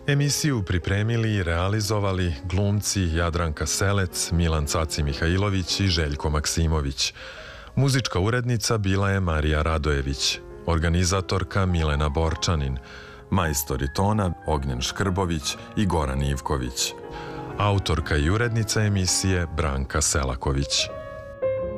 Emisiju pripremili i realizovali glumci Jadranka Selec, Milan Caci Mihajlović i Željko Maksimović. Muzička urednica bila je Marija Radojević, organizatorka Milena Borčanin, majstori tona Ognjen Škrbović i Goran Ivković. Autorka i urednica emisije Branka Selaković.